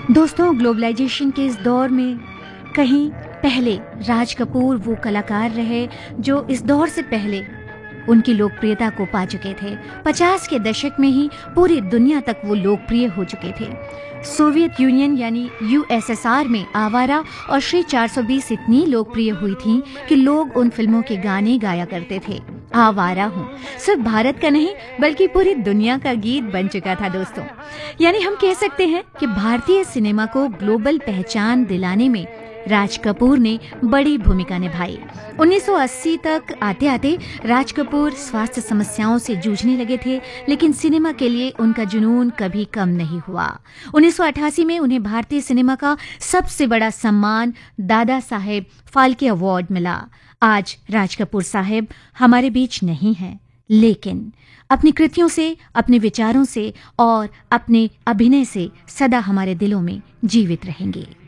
दोस्तों, ग्लोबलाइजेशन के इस दौर में कहीं पहले राज कपूर वो कलाकार रहे जो इस दौर से पहले उनकी लोकप्रियता को पा चुके थे। 50 के दशक में ही पूरी दुनिया तक वो लोकप्रिय हो चुके थे। सोवियत यूनियन यानी यूएसएसआर में आवारा और श्री 420 इतनी लोकप्रिय हुई थी कि लोग उन फिल्मों के गाने गाया करते थे। आवारा हूँ सिर्फ भारत का नहीं बल्कि पूरी दुनिया का गीत बन चुका था दोस्तों। यानी हम कह सकते हैं कि भारतीय सिनेमा को ग्लोबल पहचान दिलाने में राज कपूर ने बड़ी भूमिका निभाई। 1980 तक आते आते राज कपूर स्वास्थ्य समस्याओं से जूझने लगे थे, लेकिन सिनेमा के लिए उनका जुनून कभी कम नहीं हुआ। 1988 में उन्हें भारतीय सिनेमा का सबसे बड़ा सम्मान दादा साहेब फाल्के अवार्ड मिला। आज राज कपूर साहब हमारे बीच नहीं हैं, लेकिन अपनी कृतियों से, अपने विचारों से और अपने अभिनय से सदा हमारे दिलों में जीवित रहेंगे।